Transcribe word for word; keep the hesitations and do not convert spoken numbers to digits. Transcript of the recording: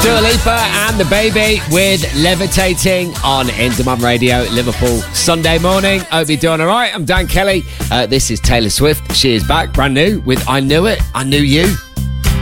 Dua Lipa and the Baby with Levitating on Into Mum Radio, Liverpool, Sunday morning. Hope you're doing all right. I'm Dan Kelly. Uh, this is Taylor Swift. She is back, brand new, with I Knew It, I Knew You.